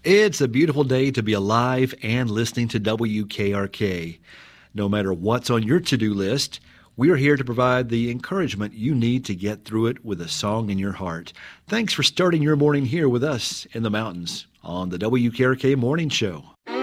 It's a beautiful day to be alive and listening to WKRK. No matter what's on your to-do list, we are here to provide the encouragement you need to get through it with a song in your heart. Thanks for starting your morning here with us in the mountains on the WKRK Morning Show.